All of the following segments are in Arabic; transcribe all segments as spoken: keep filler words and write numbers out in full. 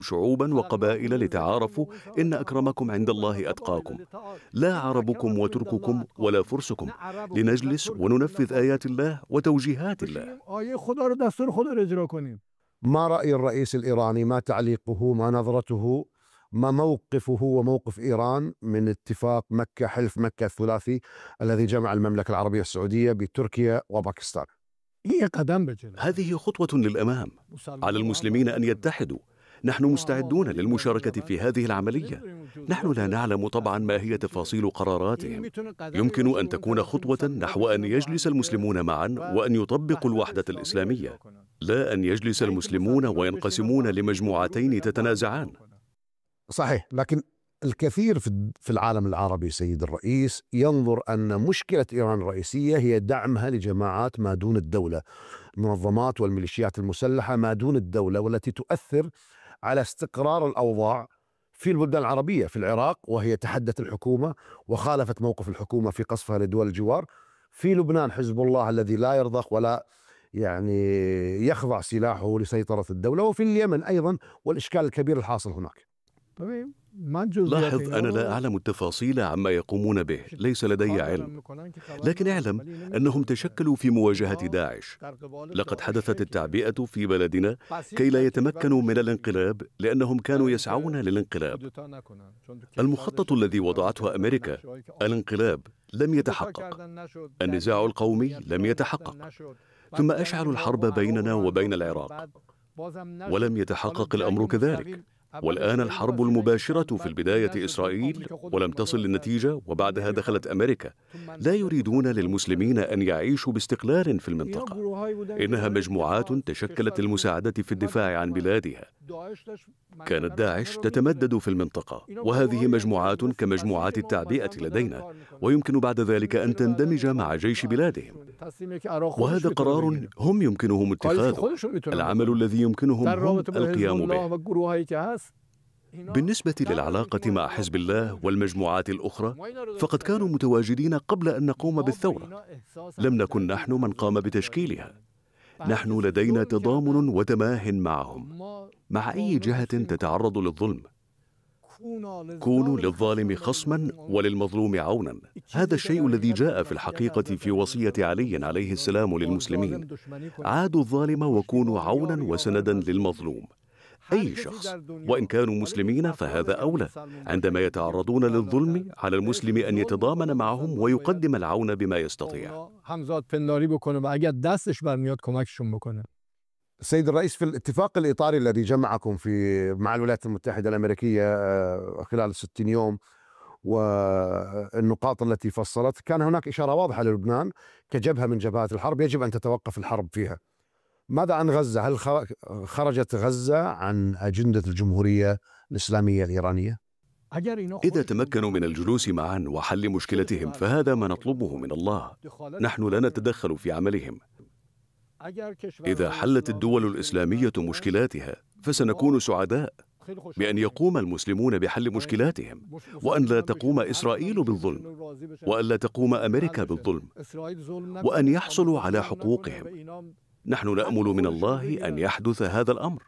شعوبا وقبائل لتعارفوا إن أكرمكم عند الله أتقاكم، لا عربكم وترككم ولا فرسكم، لنجلس وننفذ آيات الله وتوجيهات الله. ما رأي الرئيس الإيراني، ما تعليقه، ما نظرته، ما موقفه وموقف إيران من اتفاق مكة، حلف مكة الثلاثي الذي جمع المملكة العربية السعودية بتركيا وباكستان؟ هذه خطوة للأمام، على المسلمين أن يتحدوا. نحن مستعدون للمشاركة في هذه العملية. نحن لا نعلم طبعا ما هي تفاصيل قراراتهم. يمكن أن تكون خطوة نحو أن يجلس المسلمون معا وأن يطبقوا الوحدة الإسلامية، لا أن يجلس المسلمون وينقسمون لمجموعتين تتنازعان. صحيح، لكن الكثير في العالم العربي سيد الرئيس ينظر أن مشكلة إيران الرئيسية هي دعمها لجماعات ما دون الدولة، المنظمات والميليشيات المسلحة ما دون الدولة، والتي تؤثر على استقرار الأوضاع في البلدان العربية. في العراق وهي تحدت الحكومة وخالفت موقف الحكومة في قصفها لدول الجوار. في لبنان حزب الله الذي لا يرضخ ولا يعني يخضع سلاحه لسيطرة الدولة. وفي اليمن أيضا والإشكال الكبير الحاصل هناك. لاحظ، أنا لا أعلم التفاصيل عما يقومون به، ليس لدي علم، لكن اعلم أنهم تشكلوا في مواجهة داعش. لقد حدثت التعبئة في بلدنا كي لا يتمكنوا من الانقلاب، لأنهم كانوا يسعون للانقلاب. المخطط الذي وضعته أمريكا، الانقلاب، لم يتحقق. النزاع القومي لم يتحقق. ثم أشعلوا الحرب بيننا وبين العراق ولم يتحقق الأمر كذلك. والآن الحرب المباشرة في البداية إسرائيل ولم تصل للنتيجة، وبعدها دخلت أمريكا. لا يريدون للمسلمين أن يعيشوا باستقلال في المنطقة. إنها مجموعات تشكلت للمساعدة في الدفاع عن بلادها. كانت داعش تتمدد في المنطقة، وهذه مجموعات كمجموعات التعبئة لدينا، ويمكن بعد ذلك أن تندمج مع جيش بلادهم. وهذا قرار هم يمكنهم اتخاذه، العمل الذي يمكنهم هم القيام به. بالنسبة للعلاقة مع حزب الله والمجموعات الأخرى، فقد كانوا متواجدين قبل أن نقوم بالثورة. لم نكن نحن من قام بتشكيلها. نحن لدينا تضامن وتماه معهم. مع أي جهة تتعرض للظلم، كونوا للظالم خصما وللمظلوم عونا. هذا الشيء الذي جاء في الحقيقة في وصية علي عليه السلام للمسلمين: عادوا الظالم وكونوا عونا وسندا للمظلوم. أي شخص وإن كانوا مسلمين فهذا أولى. عندما يتعرضون للظلم، على المسلم أن يتضامن معهم ويقدم العون بما يستطيع. سيد الرئيس، في الاتفاق الإطاري الذي جمعكم في مع الولايات المتحدة الأمريكية خلال الستين يوم والنقاط التي فصلت، كان هناك إشارة واضحة للبنان كجبهة من جبهات الحرب يجب أن تتوقف الحرب فيها. ماذا عن غزة؟ هل خرجت غزة عن أجندة الجمهورية الإسلامية الإيرانية؟ إذا تمكنوا من الجلوس معا وحل مشكلتهم فهذا ما نطلبه من الله. نحن لا نتدخل في عملهم. إذا حلت الدول الإسلامية مشكلاتها فسنكون سعداء بأن يقوم المسلمون بحل مشكلاتهم، وأن لا تقوم إسرائيل بالظلم، وأن لا تقوم أمريكا بالظلم، وأن يحصلوا على حقوقهم. نحن نأمل من الله أن يحدث هذا الأمر.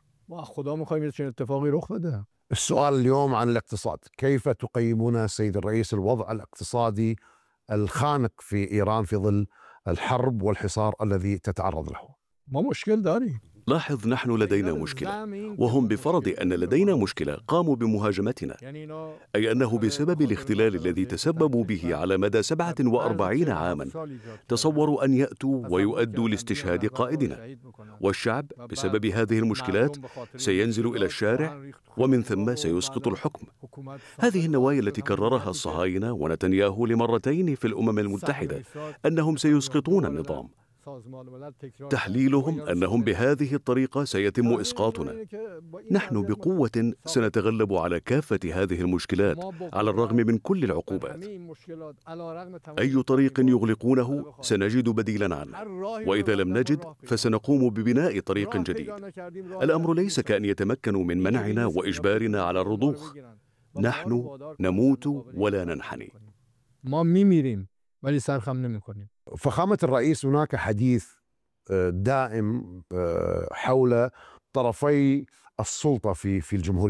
السؤال اليوم عن الاقتصاد. كيف تقيمون سيد الرئيس الوضع الاقتصادي الخانق في إيران في ظل الحرب والحصار الذي تتعرض له؟ ما مشكل داري. لاحظ، نحن لدينا مشكلة، وهم بفرض أن لدينا مشكلة قاموا بمهاجمتنا، أي أنه بسبب الاختلال الذي تسببوا به على مدى سبعة وأربعين عاما تصوروا أن يأتوا ويؤدوا لاستشهاد قائدنا، والشعب بسبب هذه المشكلات سينزل إلى الشارع ومن ثم سيسقط الحكم. هذه النوايا التي كررها الصهاينة ونتنياهو لمرتين في الأمم المتحدة، أنهم سيسقطون النظام. تحليلهم أنهم بهذه الطريقة سيتم إسقاطنا. نحن بقوة سنتغلب على كافة هذه المشكلات على الرغم من كل العقوبات. أي طريق يغلقونه سنجد بديلا عنه، وإذا لم نجد فسنقوم ببناء طريق جديد. الأمر ليس كأن يتمكنوا من منعنا وإجبارنا على الرضوخ. نحن نموت ولا ننحني. ما ميميريم ولی سرخم نمی‌کنیم. فخامة الرئيس، هناك حديث دائم حول طرفي السلطة في في الجمهورية